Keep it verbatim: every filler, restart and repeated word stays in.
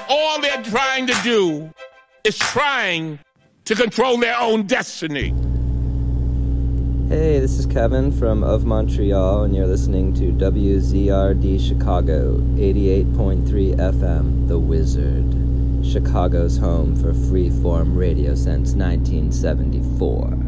all they're trying to do is trying to control their own destiny. Hey, this is Kevin from Of Montreal, and you're listening to W Z R D Chicago, eighty-eight point three F M, The Wizard, Chicago's home for free-form radio since nineteen seventy-four.